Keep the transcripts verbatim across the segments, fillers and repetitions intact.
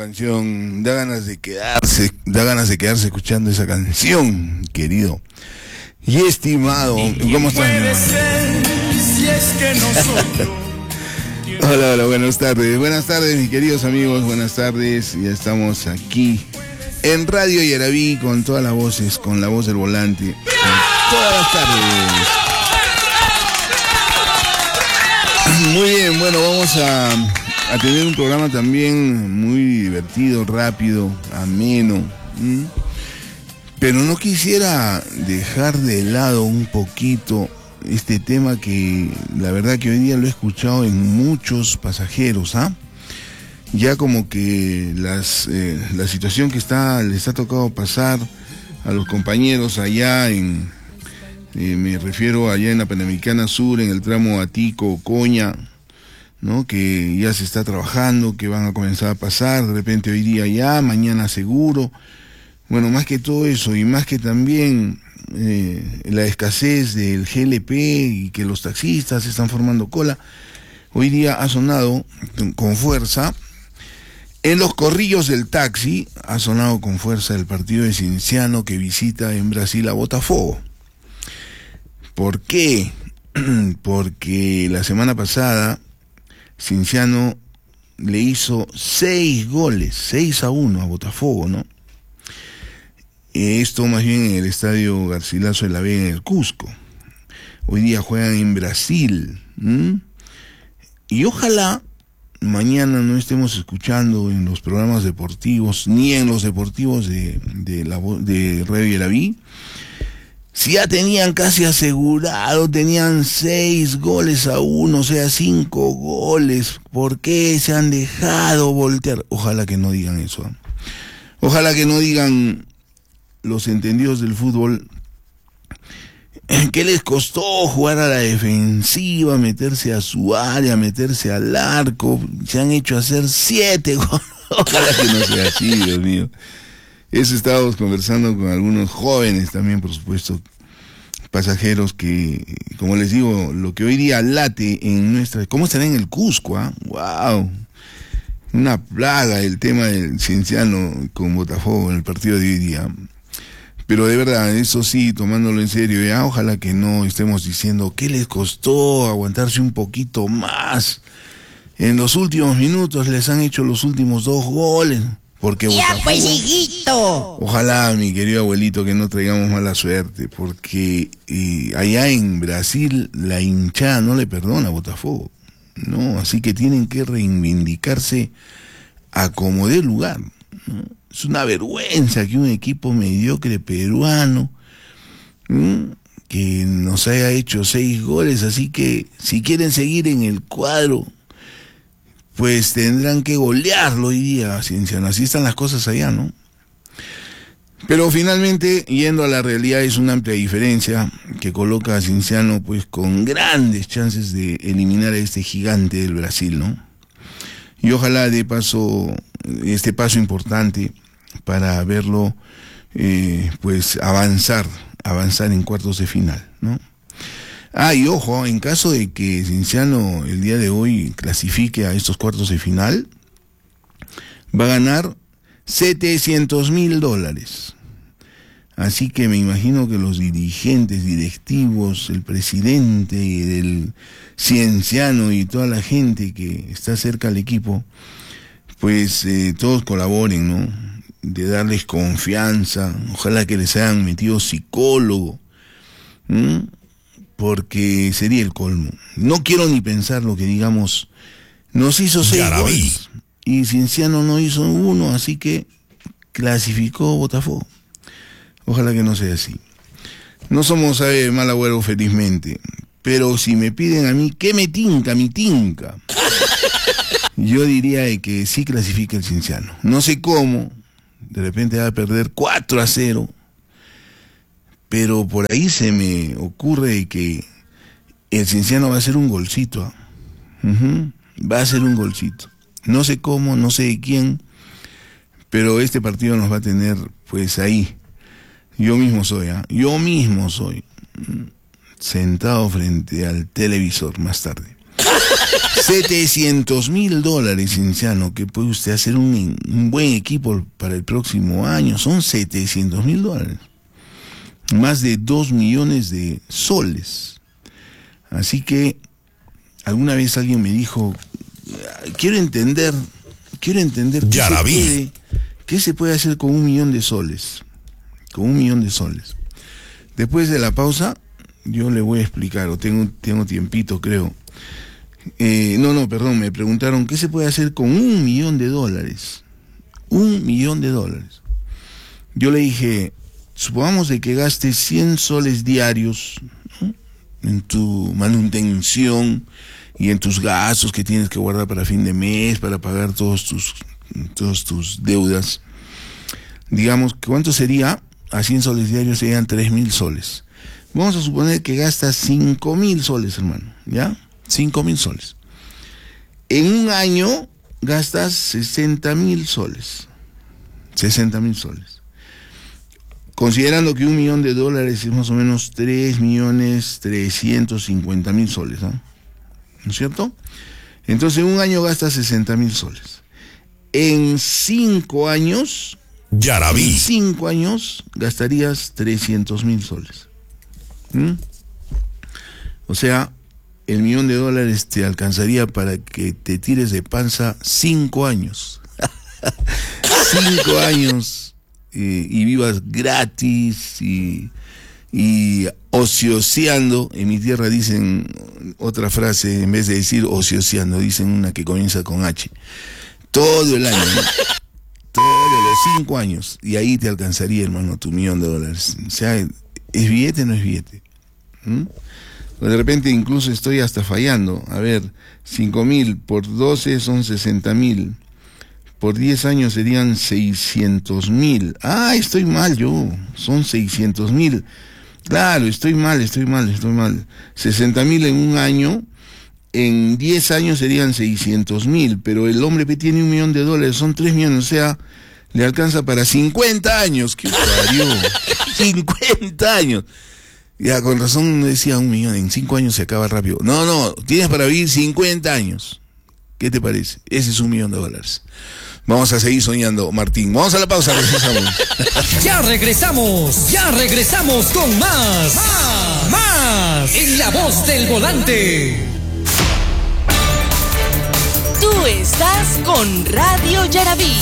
canción, da ganas de quedarse, da ganas de quedarse escuchando esa canción, querido y estimado. ¿Cómo estás, mi hermano? Si es que nosotros... Hola, hola, buenas tardes, buenas tardes mis queridos amigos, buenas tardes, ya estamos aquí en Radio Yarabí con todas las voces, con la voz del volante, todas las tardes. Muy bien, bueno, vamos a, a tener un programa también muy divertido, rápido, ameno, ¿m? Pero no quisiera dejar de lado un poquito este tema que la verdad que hoy día lo he escuchado en muchos pasajeros, ¿ah? Ya como que las eh, la situación que está les ha tocado pasar a los compañeros allá en, eh, me refiero allá en la Panamericana Sur, en el tramo Atico-Ocoña, ¿no? Que ya se está trabajando, que van a comenzar a pasar, de repente hoy día ya, mañana seguro. Bueno, más que todo eso y más que también eh, la escasez del G L P y que los taxistas están formando cola, hoy día ha sonado con fuerza, en los corrillos del taxi, ha sonado con fuerza el partido de Cienciano que visita en Brasil a Botafogo. ¿Por qué? Porque la semana pasada Cienciano le hizo seis goles, seis a uno a Botafogo, ¿no? Esto más bien en el estadio Garcilaso de la Vega en el Cusco. Hoy día juegan en Brasil. ¿Mm? Y ojalá mañana no estemos escuchando en los programas deportivos, ni en los deportivos de, de, la, de Radio Yarabí, si ya tenían casi asegurado, tenían seis goles a uno, o sea, cinco goles. ¿Por qué se han dejado voltear? Ojalá que no digan eso. ¿eh? Ojalá que no digan los entendidos del fútbol, ¿qué les costó jugar a la defensiva, meterse a su área, meterse al arco? Se han hecho hacer siete goles. Ojalá que no sea así, Dios mío. Eso estábamos conversando con algunos jóvenes también, por supuesto, pasajeros que, como les digo, lo que hoy día late en nuestra... ¿Cómo estará en el Cusco? ¿Ah? ¡Wow! Una plaga el tema del Cienciano con Botafogo en el partido de hoy día. Pero de verdad, eso sí, tomándolo en serio, ya ojalá que no estemos diciendo ¿qué les costó aguantarse un poquito más? En los últimos minutos les han hecho los últimos dos goles. Porque ya Botafogo, pues, hijito. Ojalá, mi querido abuelito, que no traigamos mala suerte, porque eh, allá en Brasil la hinchada no le perdona a Botafogo, ¿no? Así que tienen que reivindicarse a como dé lugar, ¿no? Es una vergüenza que un equipo mediocre peruano, ¿m? que nos haya hecho seis goles, así que si quieren seguir en el cuadro, pues tendrán que golearlo hoy día, Cienciano. Así están las cosas allá, ¿no? Pero finalmente, yendo a la realidad, es una amplia diferencia que coloca a Cienciano pues con grandes chances de eliminar a este gigante del Brasil, ¿no? Y ojalá de paso, este paso importante para verlo eh, pues avanzar, avanzar en cuartos de final, ¿no? Ah, y ojo, en caso de que Cienciano el día de hoy clasifique a estos cuartos de final, va a ganar setecientos mil dólares. Así que me imagino que los dirigentes, directivos, el presidente del Cienciano y toda la gente que está cerca al equipo, pues eh, todos colaboren, ¿no? De darles confianza, ojalá que les hayan metido psicólogo, ¿m? Porque sería el colmo. No quiero ni pensar lo que digamos, nos hizo seis goles y Cienciano no hizo uno, así que clasificó Botafogo. Ojalá que no sea así. No somos eh, mal agüero felizmente, pero si me piden a mí, ¿qué me tinca, mi tinca? Yo diría de que sí clasifica el Cienciano. No sé cómo, de repente va a perder cuatro a cero, pero por ahí se me ocurre que el Cienciano va a hacer un golcito. ¿eh? Uh-huh. Va a hacer un golcito. No sé cómo, no sé de quién, pero este partido nos va a tener pues ahí. Yo mismo soy, ¿eh? yo mismo soy, sentado frente al televisor más tarde. setecientos mil dólares, Cinciano, que puede usted hacer un, un buen equipo para el próximo año. Son setecientos mil dólares. Más de dos millones de soles. Así que alguna vez alguien me dijo, quiero entender, quiero entender qué se, puede, qué se puede hacer con un millón de soles. Con un millón de soles. Después de la pausa, yo le voy a explicar, o tengo, tengo tiempito, creo. Eh, no, no, perdón, me preguntaron, ¿qué se puede hacer con un millón de dólares? Un millón de dólares. Yo le dije, supongamos de que gastes cien soles diarios, ¿no?, en tu manutención y en tus gastos que tienes que guardar para fin de mes, para pagar todos tus, todas tus deudas. Digamos, ¿cuánto sería? A cien soles diarios serían tres mil soles. Vamos a suponer que gastas cinco mil soles, hermano, ¿ya? cinco mil soles. En un año gastas sesenta mil soles. sesenta mil soles. Considerando que un millón de dólares es más o menos tres millones trescientos cincuenta mil soles, ¿eh? ¿No es cierto? Entonces en un año gastas sesenta mil soles. En cinco años, Yaraví. en cinco años gastarías trescientos mil soles. ¿Mm? O sea, el millón de dólares te alcanzaría para que te tires de panza cinco años. Cinco años eh, y vivas gratis y, y ocioseando. En mi tierra dicen otra frase, en vez de decir ocioseando, dicen una que comienza con H. Todo el año, ¿no? Todos los cinco años. Y ahí te alcanzaría, hermano, tu millón de dólares. O sea, ¿es billete o no es billete? ¿Mm? De repente incluso estoy hasta fallando. A ver, cinco mil por doce son sesenta mil. Por diez años serían seiscientos mil. Ah, estoy mal yo. Son seiscientos mil. Claro, estoy mal, estoy mal, estoy mal. sesenta mil en un año. En diez años serían seiscientos mil. Pero el hombre que tiene un millón de dólares son tres millones. O sea, le alcanza para cincuenta años. ¡Qué parió! cincuenta años. Ya, con razón me decía un millón, en cinco años se acaba rápido. No, no, tienes para vivir cincuenta años. ¿Qué te parece? Ese es un millón de dólares. Vamos a seguir soñando, Martín. Vamos a la pausa, regresamos. Ya regresamos, ya regresamos con más. Más, más. En La Voz del Volante. Tú estás con Radio Yaraví.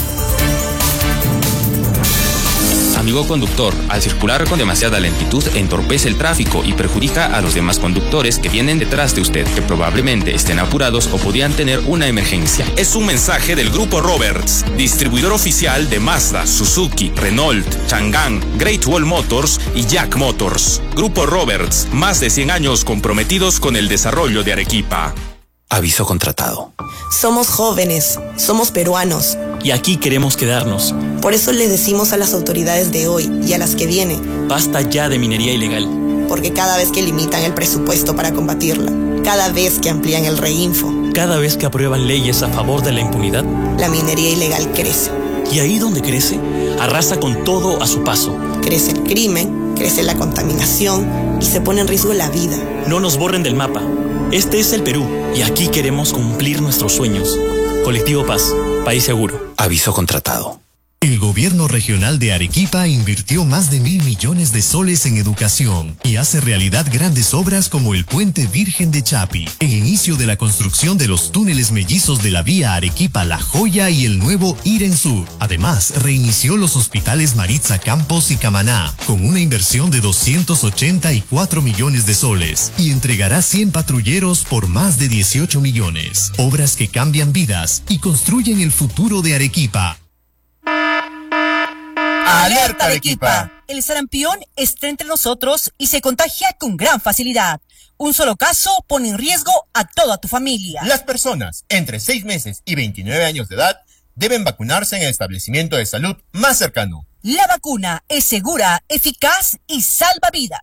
Amigo conductor, al circular con demasiada lentitud entorpece el tráfico y perjudica a los demás conductores que vienen detrás de usted, que probablemente estén apurados o podrían tener una emergencia. Es un mensaje del Grupo Roberts, distribuidor oficial de Mazda, Suzuki, Renault, Chang'an, Great Wall Motors y Jack Motors. Grupo Roberts, más de cien años comprometidos con el desarrollo de Arequipa. Aviso contratado. Somos jóvenes, somos peruanos. Y aquí queremos quedarnos. Por eso le decimos a las autoridades de hoy y a las que vienen: basta ya de minería ilegal. Porque cada vez que limitan el presupuesto para combatirla, cada vez que amplían el reinfo, cada vez que aprueban leyes a favor de la impunidad, la minería ilegal crece. Y ahí donde crece, arrasa con todo a su paso. Crece el crimen, crece la contaminación y se pone en riesgo la vida. No nos borren del mapa. Este es el Perú y aquí queremos cumplir nuestros sueños. Colectivo Paz, país seguro. Aviso contratado. El gobierno regional de Arequipa invirtió más de mil millones de soles en educación y hace realidad grandes obras como el Puente Virgen de Chapi, el inicio de la construcción de los túneles mellizos de la vía Arequipa-La Joya y el nuevo Iren Sur. Además, reinició los hospitales Maritza Campos y Camaná con una inversión de doscientos ochenta y cuatro millones de soles y entregará cien patrulleros por más de dieciocho millones. Obras que cambian vidas y construyen el futuro de Arequipa. ¡Alerta Arequipa! El sarampión está entre nosotros y se contagia con gran facilidad. Un solo caso pone en riesgo a toda tu familia. Las personas entre seis meses y veintinueve años de edad deben vacunarse en el establecimiento de salud más cercano. La vacuna es segura, eficaz y salva vidas.